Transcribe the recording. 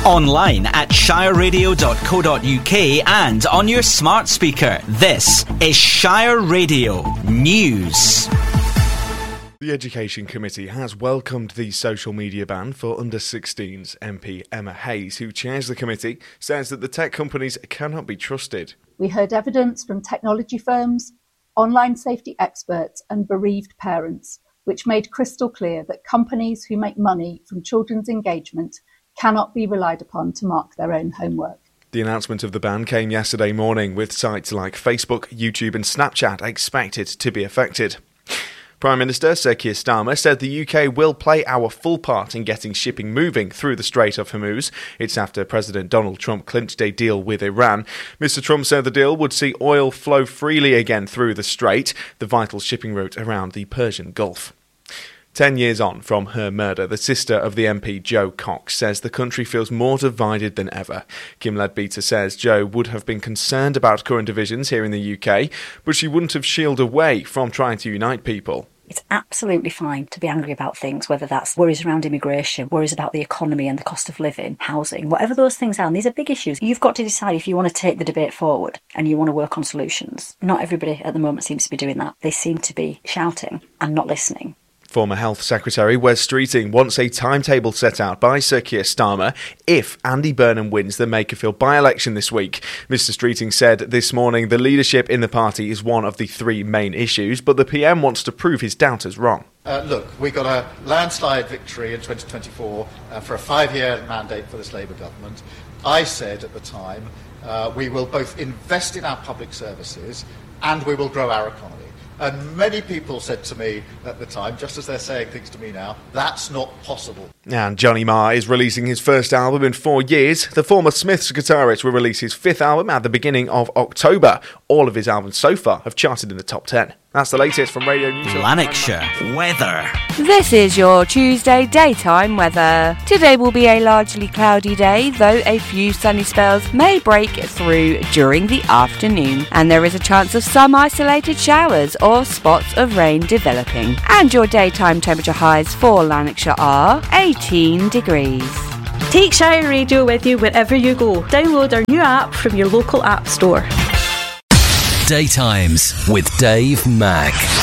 Online at shireradio.co.uk and on your smart speaker. This is Shire Radio News. The Education Committee has welcomed the social media ban for under-16s. MP Emma Hayes, who chairs the committee, says that the tech companies cannot be trusted. We heard evidence from technology firms, online safety experts and bereaved parents, which made crystal clear that companies who make money from children's engagement cannot be relied upon to mark their own homework. The announcement of the ban came yesterday morning, with sites like Facebook, YouTube and Snapchat expected to be affected. Prime Minister Sir Keir Starmer said the UK will play our full part in getting shipping moving through the Strait of Hormuz. It's after President Donald Trump clinched a deal with Iran. Mr Trump said the deal would see oil flow freely again through the strait, the vital shipping route around the Persian Gulf. 10 years on from her murder, the sister of the MP Jo Cox says the country feels more divided than ever. Kim Leadbeater says Jo would have been concerned about current divisions here in the UK, but she wouldn't have shielded away from trying to unite people. It's absolutely fine to be angry about things, whether that's worries around immigration, worries about the economy and the cost of living, housing, whatever those things are. And these are big issues. You've got to decide if you want to take the debate forward and you want to work on solutions. Not everybody at the moment seems to be doing that. They seem to be shouting and not listening. Former Health Secretary Wes Streeting wants a timetable set out by Sir Keir Starmer if Andy Burnham wins the Makerfield by-election this week. Mr Streeting said this morning the leadership in the party is one of the three main issues, but the PM wants to prove his doubters wrong. Look, we got a landslide victory in 2024 for a 5-year mandate for this Labour government. I said at the time we will both invest in our public services and we will grow our economy. And many people said to me at the time, just as they're saying things to me now, that's not possible. And Johnny Marr is releasing his first album in 4 years. The former Smiths guitarist will release his 5th album at the beginning of October. All of his albums so far have charted in the top 10. That's the latest from Radio News. Lanarkshire weather. This is your Tuesday daytime weather. Today will be a largely cloudy day, though a few sunny spells may break through during the afternoon, and there is a chance of some isolated showers or spots of rain developing. And your daytime temperature highs for Lanarkshire are 18 degrees. Take Shire Radio with you wherever you go. Download our new app from your local app store. Daytimes with Dave Mack.